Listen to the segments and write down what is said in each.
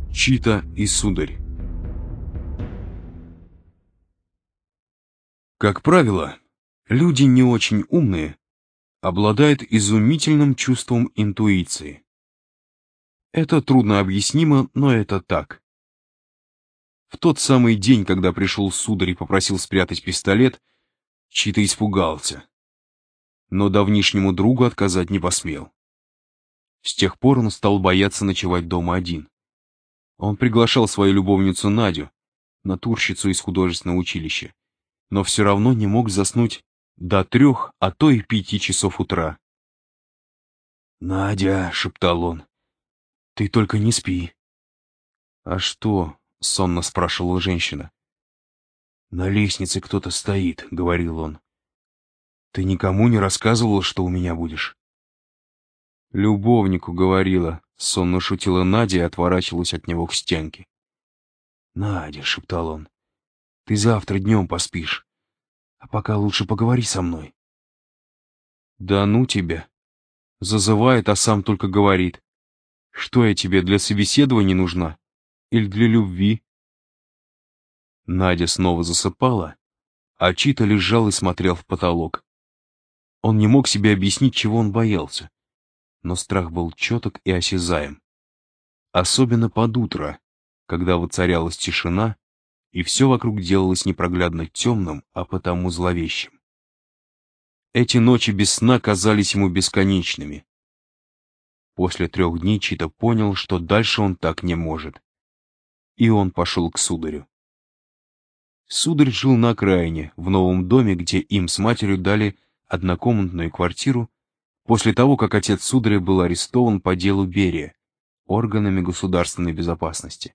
Чита и сударь. Как правило, люди не очень умные обладают изумительным чувством интуиции. Это трудно объяснимо, но это так. В тот самый день, когда пришел сударь и попросил спрятать пистолет, Чита испугался, но давнишнему другу отказать не посмел. С тех пор он стал бояться ночевать дома один. Он приглашал свою любовницу Надю, натурщицу из художественного училища, но все равно не мог заснуть до 3, а то и 5 часов утра. «Надя», — шептал он, — «ты только не спи». «А что?» — сонно спрашивала женщина. «На лестнице кто-то стоит», — говорил он. «Ты никому не рассказывала, что у меня будешь?» «Любовнику говорила», — сонно шутила Надя и отворачивалась от него к стенке. «Надя», — шептал он, — «ты завтра днем поспишь, а пока лучше поговори со мной». «Да ну тебя!» Зазывает, а сам только говорит. «Что я тебе, для собеседования нужна? Или для любви?» Надя снова засыпала, а Чита лежал и смотрел в потолок. Он не мог себе объяснить, чего он боялся, но страх был четок и осязаем. Особенно под утро, когда воцарялась тишина, и все вокруг делалось непроглядно темным, а потому зловещим. Эти ночи без сна казались ему бесконечными. После 3 дней Чита понял, что дальше он так не может. И он пошел к сударю. Сударь жил на окраине, в новом доме, где им с матерью дали однокомнатную квартиру, после того, как отец сударя был арестован по делу Берия органами государственной безопасности.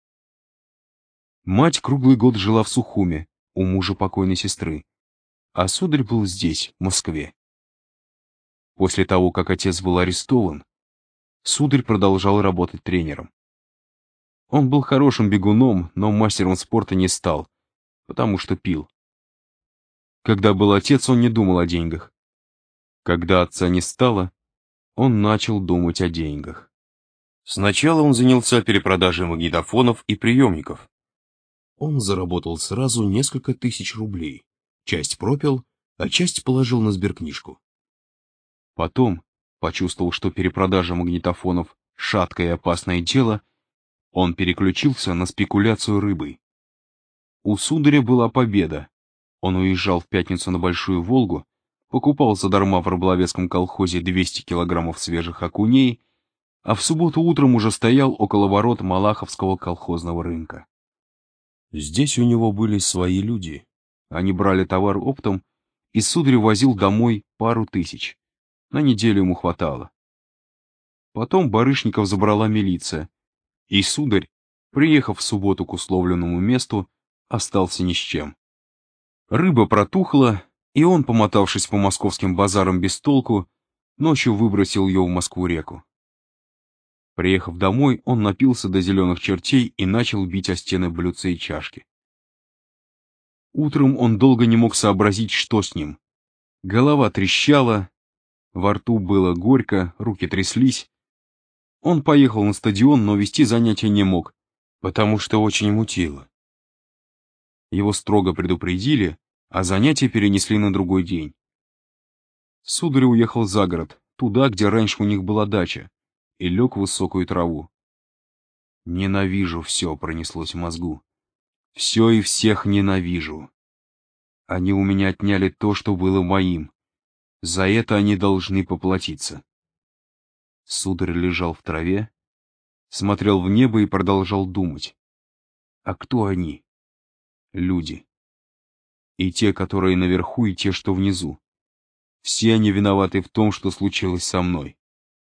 Мать круглый год жила в Сухуме, у мужа покойной сестры, а сударь был здесь, в Москве. После того, как отец был арестован, сударь продолжал работать тренером. Он был хорошим бегуном, но мастером спорта не стал, потому что пил. Когда был отец, он не думал о деньгах. Когда отца не стало, он начал думать о деньгах. Сначала он занялся перепродажей магнитофонов и приемников. Он заработал сразу несколько тысяч рублей. Часть пропил, а часть положил на сберкнижку. Потом, почувствовал, что перепродажа магнитофонов — шаткое и опасное дело, он переключился на спекуляцию рыбой. У сударя была победа. Он уезжал в пятницу на Большую Волгу, покупал задарма в рыболовецком колхозе 200 килограммов свежих окуней, а в субботу утром уже стоял около ворот Малаховского колхозного рынка. Здесь у него были свои люди. Они брали товар оптом, и сударь возил домой пару тысяч. На неделю ему хватало. Потом барышников забрала милиция, и сударь, приехав в субботу к условленному месту, остался ни с чем. Рыба протухла, и он, помотавшись по московским базарам без толку, ночью выбросил ее в Москву-реку. Приехав домой, он напился до зеленых чертей и начал бить о стены блюдца и чашки. Утром он долго не мог сообразить, что с ним. Голова трещала, во рту было горько, руки тряслись. Он поехал на стадион, но вести занятия не мог, потому что очень мутило. Его строго предупредили, а занятия перенесли на другой день. Сударь уехал за город, туда, где раньше у них была дача, и лег в высокую траву. «Ненавижу все», — пронеслось в мозгу. «Все и всех ненавижу. Они у меня отняли то, что было моим. За это они должны поплатиться». Сударь лежал в траве, смотрел в небо и продолжал думать. А кто они? Люди. И те, которые наверху, и те, что внизу. Все они виноваты в том, что случилось со мной.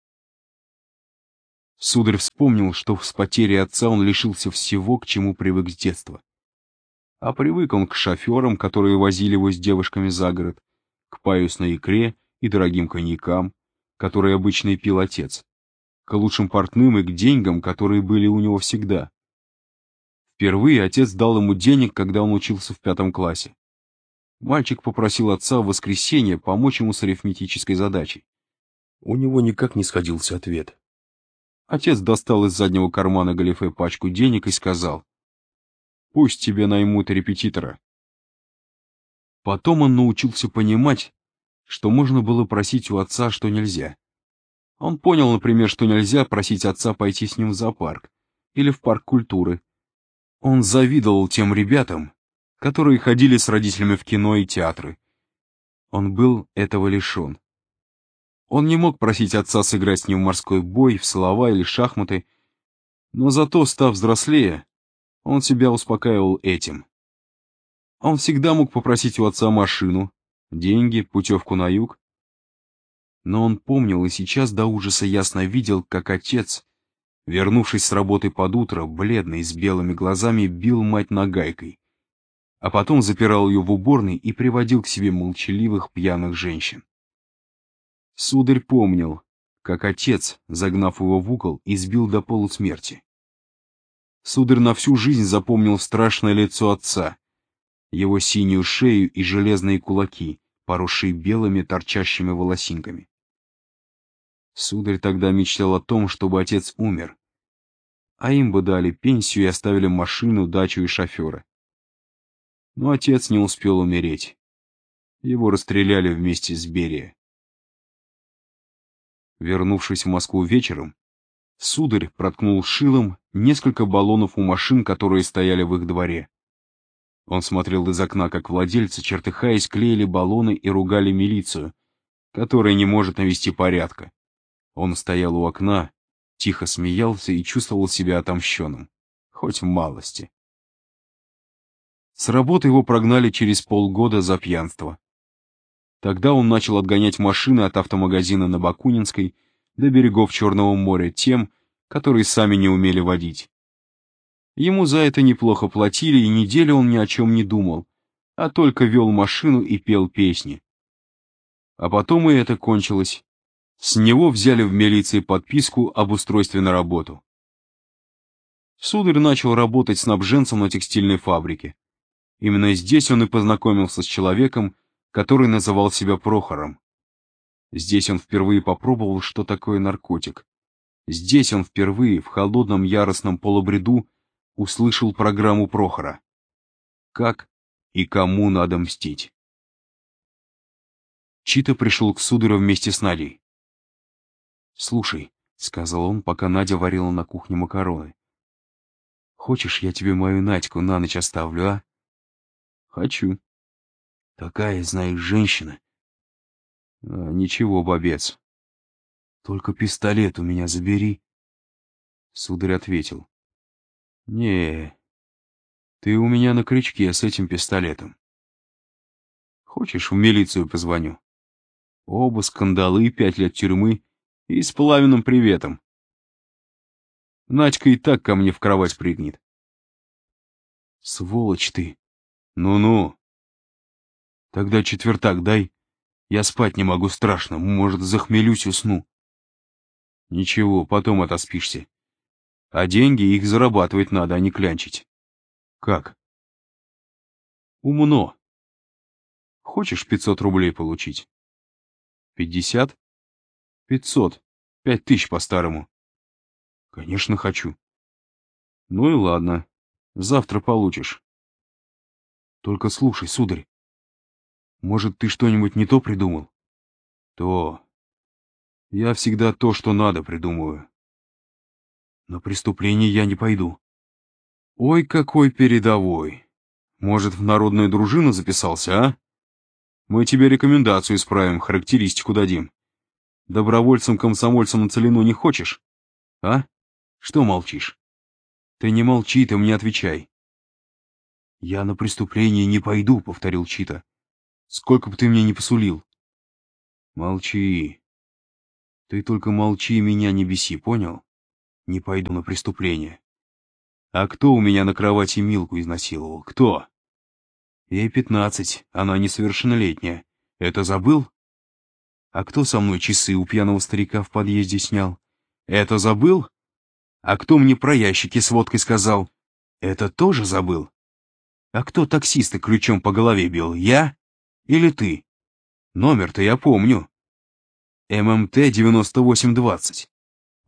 Сударь вспомнил, что с потерей отца он лишился всего, к чему привык с детства. А привык он к шоферам, которые возили его с девушками за город, к паюсной икре и дорогим коньякам, которые обычно и пил отец, к лучшим портным и к деньгам, которые были у него всегда. Впервые отец дал ему денег, когда он учился в 5 классе. Мальчик попросил отца в воскресенье помочь ему с арифметической задачей. У него никак не сходился ответ. Отец достал из заднего кармана галифе пачку денег и сказал: «Пусть тебе наймут репетитора». Потом он научился понимать, что можно было просить у отца, что нельзя. Он понял, например, что нельзя просить отца пойти с ним в зоопарк или в парк культуры. Он завидовал тем ребятам, которые ходили с родителями в кино и театры. Он был этого лишен. Он не мог просить отца сыграть с ним в морской бой, в слова или шахматы, но зато, став взрослее, он себя успокаивал этим. Он всегда мог попросить у отца машину, деньги, путевку на юг. Но он помнил и сейчас до ужаса ясно видел, как отец, вернувшись с работы под утро, бледный, с белыми глазами, бил мать нагайкой, а потом запирал ее в уборной и приводил к себе молчаливых пьяных женщин. Сударь помнил, как отец, загнав его в угол, избил до полусмерти. Сударь на всю жизнь запомнил страшное лицо отца, его синюю шею и железные кулаки, поросшие белыми торчащими волосинками. Сударь тогда мечтал о том, чтобы отец умер, а им бы дали пенсию и оставили машину, дачу и шофера. Но отец не успел умереть. Его расстреляли вместе с Берия. Вернувшись в Москву вечером, сударь проткнул шилом несколько баллонов у машин, которые стояли в их дворе. Он смотрел из окна, как владельцы, чертыхаясь, клеили баллоны и ругали милицию, которая не может навести порядка. Он стоял у окна, тихо смеялся и чувствовал себя отомщенным, хоть в малости. С работы его прогнали через полгода за пьянство. Тогда он начал отгонять машины от автомагазина на Бакунинской до берегов Черного моря тем, которые сами не умели водить. Ему за это неплохо платили, и неделю он ни о чем не думал, а только вел машину и пел песни. А потом и это кончилось. С него взяли в милиции подписку об устройстве на работу. Сударь начал работать снабженцем на текстильной фабрике. Именно здесь он и познакомился с человеком, который называл себя Прохором. Здесь он впервые попробовал, что такое наркотик. Здесь он впервые в холодном яростном полубреду услышал программу Прохора. Как и кому надо мстить. Чита пришел к сударю вместе с Надей. «Слушай», — сказал он, пока Надя варила на кухне макароны. «Хочешь, я тебе мою Надьку на ночь оставлю, а?» «Хочу». «Такая, знаешь, женщина». «Ничего, бобец». «Только пистолет у меня забери». Сударь ответил. «Не, ты у меня на крючке с этим пистолетом. Хочешь, в милицию позвоню? Обыск, скандалы, 5 лет тюрьмы и с пламенным приветом. Надька и так ко мне в кровать прыгнет». «Сволочь ты! Ну-ну! Тогда четвертак дай. Я спать не могу, страшно, может, захмелюсь, усну». «Ничего, потом отоспишься. А деньги их зарабатывать надо, а не клянчить». «Как?» «Умно. Хочешь 500 рублей получить?» 50? 500. 5000 по-старому. Конечно, хочу. Ну и ладно. Завтра получишь. Только слушай, сударь. Может, ты что-нибудь не то придумал? То. Я всегда то, что надо, придумываю. На преступление я не пойду. Ой, какой передовой. Может, в народную дружину записался, а? Мы тебе рекомендацию исправим, характеристику дадим. Добровольцем-комсомольцем на целину не хочешь? А? Что молчишь? Ты не молчи, ты мне отвечай. Я на преступление не пойду, повторил Чита. Сколько бы ты мне не посулил. Молчи. Ты только молчи и меня не беси, понял? Не пойду на преступление. А кто у меня на кровати Милку изнасиловал? Кто? Ей 15, она несовершеннолетняя. Это забыл? А кто со мной часы у пьяного старика в подъезде снял? Это забыл? А кто мне про ящики с водкой сказал? Это тоже забыл? А кто таксиста ключом по голове бил? Я или ты? Номер-то я помню. ММТ 9820.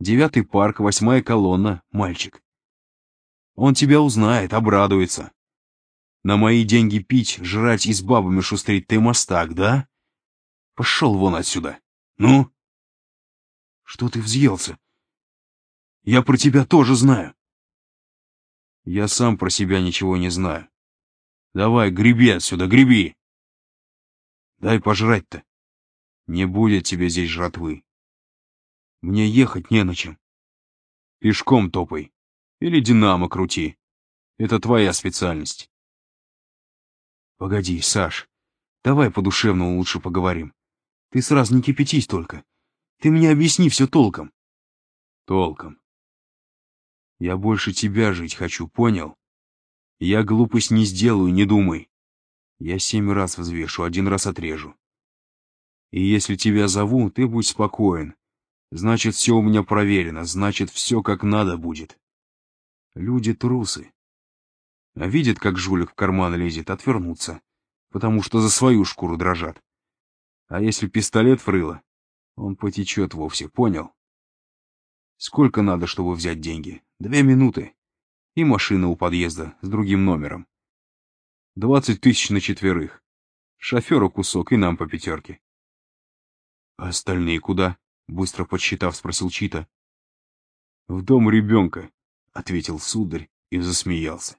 9-й парк, 8-я колонна, мальчик. Он тебя узнает, обрадуется. На мои деньги пить, жрать и с бабами шустрить ты мастак, да? Пошел вон отсюда. Ну? Что ты взъелся? Я про тебя тоже знаю. Я сам про себя ничего не знаю. Давай, греби отсюда, греби. Дай пожрать-то. Не будет тебе здесь жратвы. Мне ехать не на чем. Пешком топай. Или динамо крути. Это твоя специальность. Погоди, Саш. Давай по-душевному лучше поговорим. Ты сразу не кипятись только. Ты мне объясни все толком. Толком. Я больше тебя жить хочу, понял? Я глупость не сделаю, не думай. Я 7 раз взвешу, 1 раз отрежу. И если тебя зову, ты будь спокоен. Значит, все у меня проверено, значит, все как надо будет. Люди трусы. А видят, как жулик в карман лезет, отвернутся, потому что за свою шкуру дрожат. А если пистолет в рыло, он потечет вовсе, понял? Сколько надо, чтобы взять деньги? 2 минуты. И машина у подъезда с другим номером. 20 000 на 4. Шоферу кусок и нам по 5. А остальные куда? Быстро подсчитав, спросил Чита. В дом ребенка, ответил сударь и засмеялся.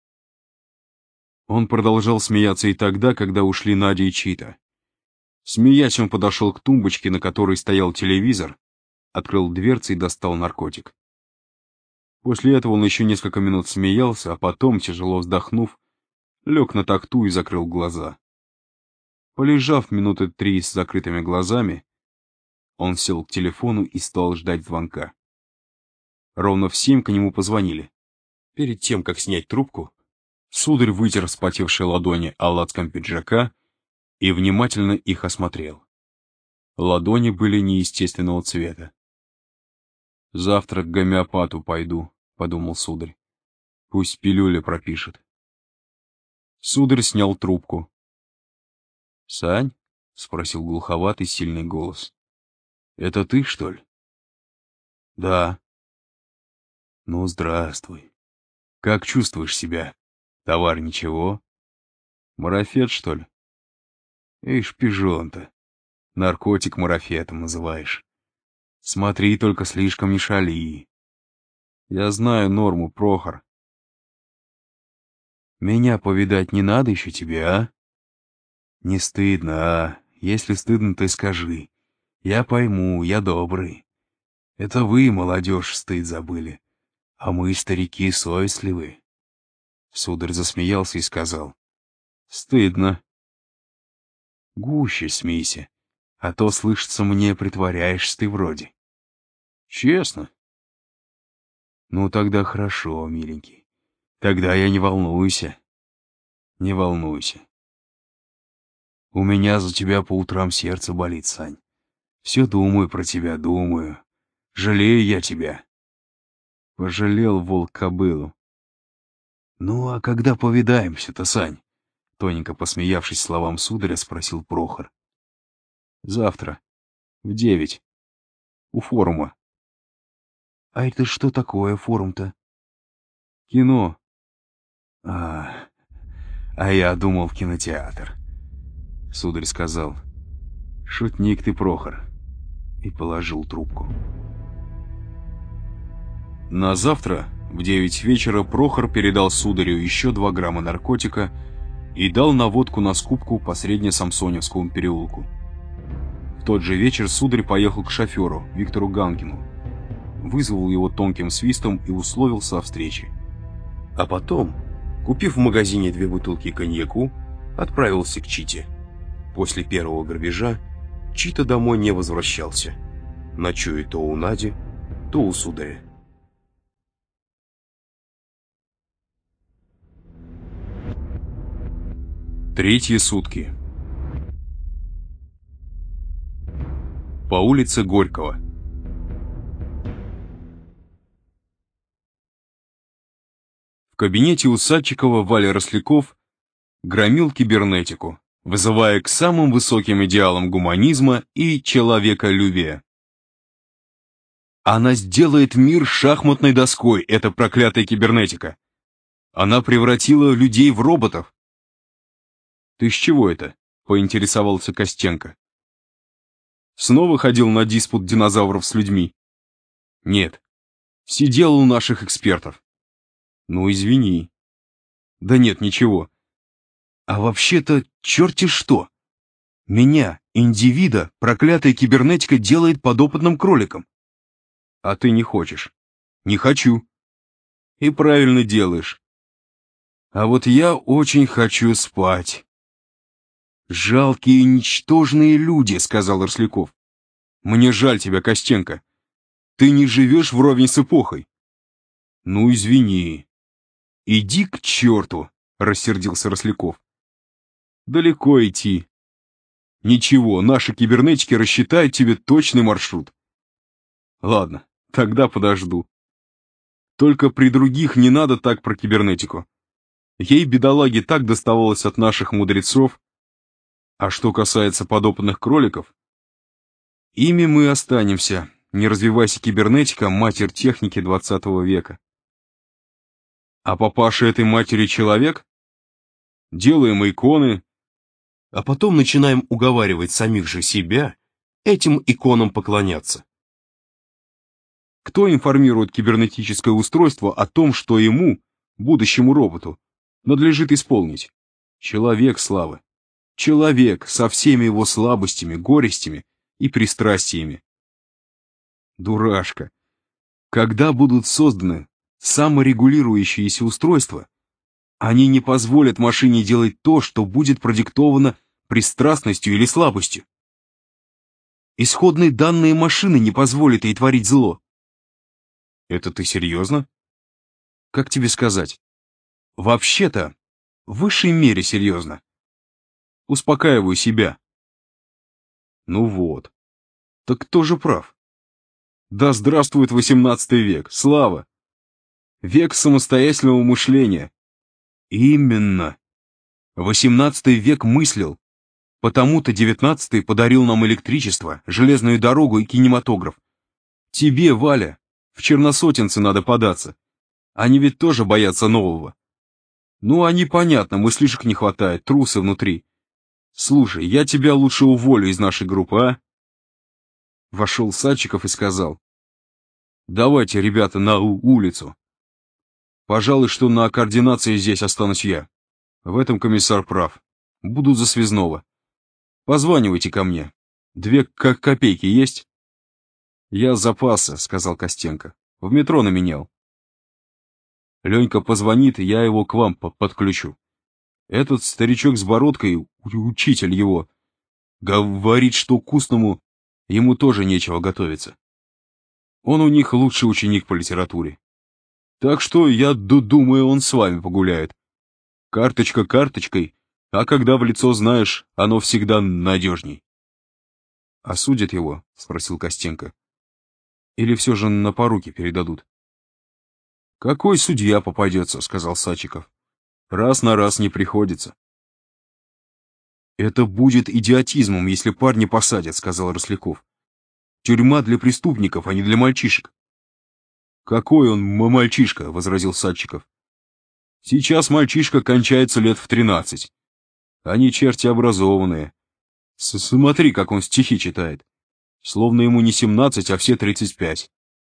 Он продолжал смеяться и тогда, когда ушли Надя и Чита. Смеясь, он подошел к тумбочке, на которой стоял телевизор, открыл дверцы и достал наркотик. После этого он еще несколько минут смеялся, а потом, тяжело вздохнув, лег на тахту и закрыл глаза. Полежав минуты 3 с закрытыми глазами, он сел к телефону и стал ждать звонка. Ровно в 7 к нему позвонили. Перед тем, как снять трубку, сударь вытер вспотевшие ладони о лацкан пиджака и внимательно их осмотрел. Ладони были неестественного цвета. «Завтра к гомеопату пойду», — подумал сударь. «Пусть пилюли пропишет». Сударь снял трубку. «Сань?» — спросил глуховатый сильный голос. «Это ты, что ли?» «Да». «Ну, здравствуй. Как чувствуешь себя? Товар ничего? Марафет, что ли?» «Ишь, пижон-то. Наркотик марафетом называешь. Смотри, только слишком не шали. Я знаю норму, Прохор. Меня повидать не надо еще тебе, а? Не стыдно, а? Если стыдно, ты скажи. Я пойму, я добрый. Это вы, молодежь, стыд забыли. А мы, старики, совестливы. Сударь засмеялся и сказал. Стыдно. Гуще смейся, а то, слышится мне, притворяешься ты вроде. Честно? Ну, тогда хорошо, миленький. Тогда я не волнуйся. Не волнуйся. У меня за тебя по утрам сердце болит, Сань. Все думаю про тебя, думаю. Жалею я тебя. Пожалел волк кобылу. Ну, а когда повидаемся-то, Сань? Тоненько посмеявшись словам сударя, спросил Прохор. Завтра. В 9. У форума. А это что такое форум-то? Кино. А я думал, в кинотеатр. Сударь сказал. Шутник ты, Прохор. И положил трубку. На завтра в 9 вечера Прохор передал сударю еще 2 грамма наркотика и дал наводку на скупку по Средне-Самсоневскому переулку. В тот же вечер сударь поехал к шоферу, Виктору Ганкину, вызвал его тонким свистом и условился о встрече. А потом, купив в магазине 2 бутылки коньяку, отправился к Чите. После первого грабежа Чита домой не возвращался, ночуя то у Нади, то у сударя. Третьи сутки. По улице Горького. В кабинете у Садчикова Валя Росляков громил кибернетику, вызывая к самым высоким идеалам гуманизма и человеколюбия. Она сделает мир шахматной доской, эта проклятая кибернетика. Она превратила людей в роботов. Ты с чего это? Поинтересовался Костенко. Снова ходил на диспут динозавров с людьми? Нет. Сидел у наших экспертов. Ну, извини. Да нет, ничего. А вообще-то, черти что. Меня, индивида, проклятая кибернетика делает подопытным кроликом. А ты не хочешь. Не хочу. И правильно делаешь. А вот я очень хочу спать. «Жалкие, ничтожные люди», — сказал Росляков. «Мне жаль тебя, Костенко. Ты не живешь вровень с эпохой». «Ну, извини». «Иди к черту», — рассердился Росляков. «Далеко идти». «Ничего, наши кибернетики рассчитают тебе точный маршрут». «Ладно, тогда подожду. Только при других не надо так про кибернетику. Ей, бедолаге, так доставалось от наших мудрецов. А что касается подопытных кроликов, ими мы останемся, не развивайся кибернетика, матерь техники 20 века. А папаша этой матери человек? Делаем иконы, а потом начинаем уговаривать самих же себя этим иконам поклоняться. Кто информирует кибернетическое устройство о том, что ему, будущему роботу, надлежит исполнить? Человек, Слава. Человек со всеми его слабостями, горестями и пристрастиями. Дурашка. Когда будут созданы саморегулирующиеся устройства, они не позволят машине делать то, что будет продиктовано пристрастностью или слабостью. Исходные данные машины не позволят ей творить зло. Это ты серьезно? Как тебе сказать? Вообще-то, в высшей мере серьезно. Успокаиваю себя. Ну вот. Так кто же прав? Да здравствует 18 век, слава! Век самостоятельного мышления. Именно. 18 век мыслил. Потому-то 19 подарил нам электричество, железную дорогу и кинематограф. Тебе, Валя, в черносотенцы надо податься. Они ведь тоже боятся нового. Ну, они, понятно, мыслишек не хватает, трусы внутри. Слушай, я тебя лучше уволю из нашей группы, а? Вошел Садчиков и сказал. Давайте, ребята, на улицу. Пожалуй, что на координации здесь останусь я. В этом комиссар прав. Буду за связного. Позванивайте ко мне. 2 копейки есть? Я с запаса, сказал Костенко. В метро наменял. Ленька позвонит, и я его к вам подключу. Этот старичок с бородкой, учитель его, говорит, что к устному ему тоже нечего готовиться. Он у них лучший ученик по литературе. Так что, я думаю, он с вами погуляет. Карточка карточкой, а когда в лицо знаешь, оно всегда надежней. — Осудят его? — спросил Костенко. — Или все же на поруки передадут? — Какой судья попадется, — сказал Садчиков. — Раз на раз не приходится. — Это будет идиотизмом, если парня посадят, — сказал Росляков. — Тюрьма для преступников, а не для мальчишек. — Какой он мальчишка, — возразил Садчиков. — Сейчас мальчишка кончается лет в 13. Они черти образованные. Смотри, как он стихи читает. Словно ему не 17, а все 35.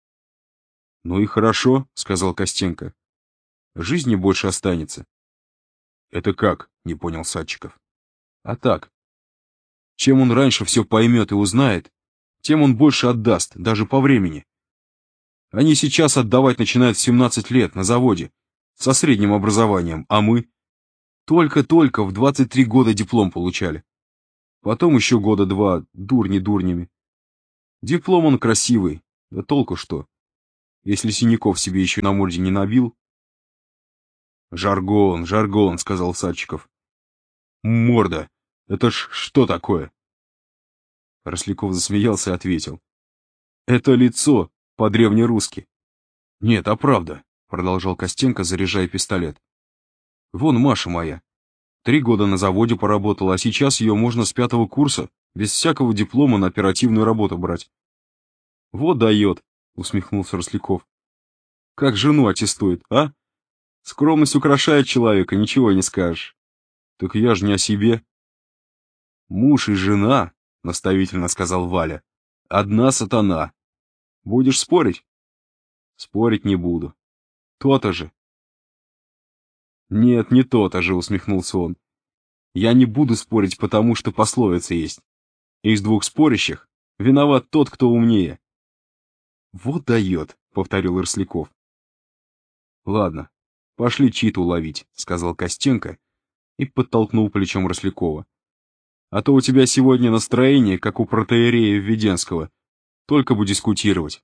— Ну и хорошо, — сказал Костенко. — Жизни больше останется. — Это как? — не понял Садчиков. — А так. Чем он раньше все поймет и узнает, тем он больше отдаст, даже по времени. Они сейчас отдавать начинают в 17 лет на заводе, со средним образованием, а мы только-только в 23 года диплом получали. Потом еще года 2 дурни дурнями. Диплом он красивый, да толку что, если синяков себе еще на морде не набил. Жаргон, жаргон, сказал Садчиков. Морда, это ж что такое? Росляков засмеялся и ответил. Это лицо, по-древнерусски. Нет, а правда, продолжал Костенко, заряжая пистолет. Вон Маша моя. 3 года на заводе поработала, а сейчас ее можно с 5-го курса, без всякого диплома, на оперативную работу брать. Вот дает. усмехнулся Росляков. Как жену аттестует, а? Скромность украшает человека, ничего не скажешь. Так я же не о себе. Муж и жена, наставительно сказал Валя, одна сатана. Будешь спорить? Спорить не буду. То-то же. Нет, не то-то же, усмехнулся он. Я не буду спорить, потому что пословица есть. Из двух спорящих виноват тот, кто умнее. Вот дает, повторил Росляков. Ладно, пошли Читу ловить, сказал Костенко и подтолкнул плечом Рослякова. А то у тебя сегодня настроение, как у протоиерея Введенского, только бы дискутировать.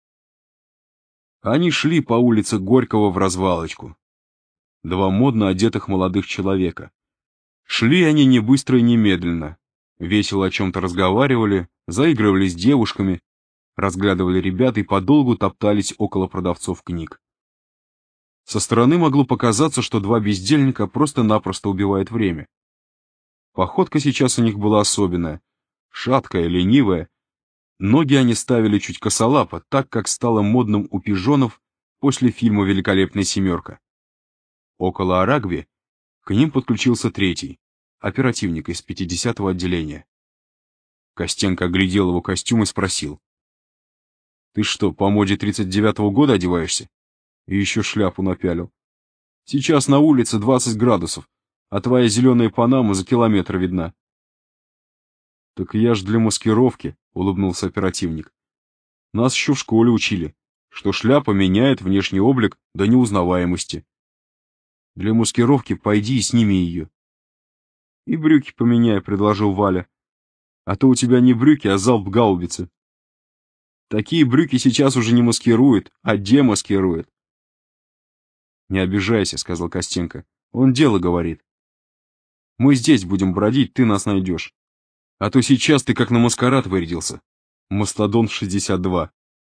Они шли по улице Горького в развалочку. Два модно одетых молодых человека. Шли они не быстро и не медленно. Весело о чем-то разговаривали, заигрывали с девушками, разглядывали ребят и подолгу топтались около продавцов книг. Со стороны могло показаться, что два бездельника просто-напросто убивают время. Походка сейчас у них была особенная, шаткая, ленивая. Ноги они ставили чуть косолапо, так как стало модным у пижонов после фильма «Великолепная семерка». Около Арагви к ним подключился третий, оперативник из 50-го отделения. Костенко оглядел его костюм и спросил. «Ты что, по моде 39-го года одеваешься?» И еще шляпу напялил. «Сейчас на улице 20 градусов, а твоя зеленая панама за километр видна». «Так я ж для маскировки», — улыбнулся оперативник. «Нас еще в школе учили, что шляпа меняет внешний облик до неузнаваемости. Для маскировки пойди и сними ее». «И брюки поменяй», — предложил Валя. «А то у тебя не брюки, а залп гаубицы». «Такие брюки сейчас уже не маскируют, а демаскируют». «Не обижайся», — сказал Костенко. «Он дело говорит. Мы здесь будем бродить, ты нас найдешь. А то сейчас ты как на маскарад вырядился. Мастодон 62».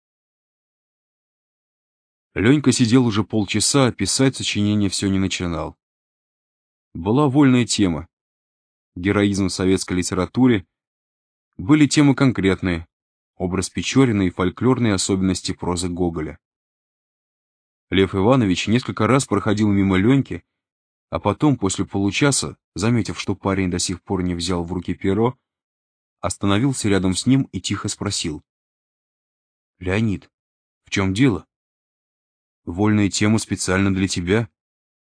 Ленька сидел уже полчаса, а писать сочинение все не начинал. Была вольная тема. Героизм в советской литературе. Были темы конкретные. Образ Печорина и фольклорные особенности прозы Гоголя. Лев Иванович несколько раз проходил мимо Леньки, а потом, после получаса, заметив, что парень до сих пор не взял в руки перо, остановился рядом с ним и тихо спросил. «Леонид, в чем дело? Вольная тема специально для тебя».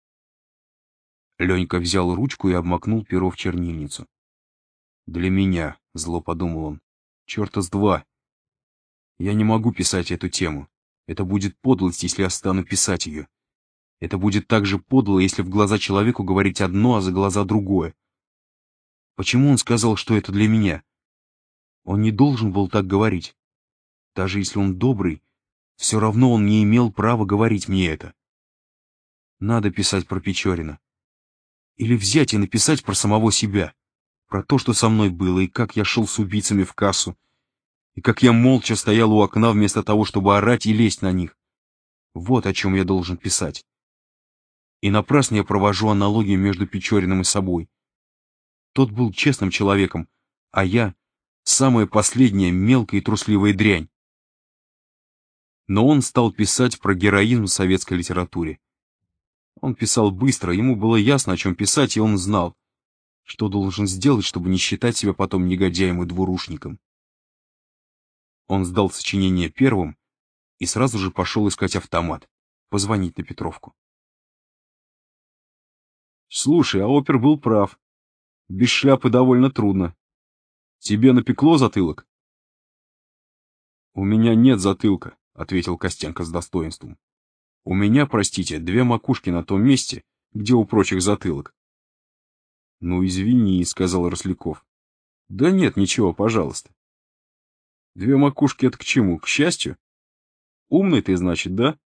Ленька взял ручку и обмакнул перо в чернильницу. «Для меня», — зло подумал он, — «черта с два. Я не могу писать эту тему. Это будет подлость, если я стану писать ее. Это будет так же подло, если в глаза человеку говорить одно, а за глаза другое. Почему он сказал, что это для меня? Он не должен был так говорить. Даже если он добрый, все равно он не имел права говорить мне это. Надо писать про Печорина. Или взять и написать про самого себя. Про то, что со мной было, и как я шел с убийцами в кассу. И как я молча стоял у окна вместо того, чтобы орать и лезть на них. Вот о чем я должен писать. И напрасно я провожу аналогию между Печориным и собой. Тот был честным человеком, а я — самая последняя мелкая и трусливая дрянь. Но он стал писать про героизм в советской литературе. Он писал быстро, ему было ясно, о чем писать, и он знал, что должен сделать, чтобы не считать себя потом негодяем и двурушником. Он сдал сочинение первым и сразу же пошел искать автомат, позвонить на Петровку. «Слушай, а опер был прав. Без шляпы довольно трудно. Тебе напекло затылок?» «У меня нет затылка», — ответил Костенко с достоинством. «У меня, простите, две макушки на том месте, где у прочих затылок». «Ну, извини», — сказал Росляков. «Да нет, ничего, пожалуйста». «Две макушки — это к чему? К счастью? Умный ты, значит, да?»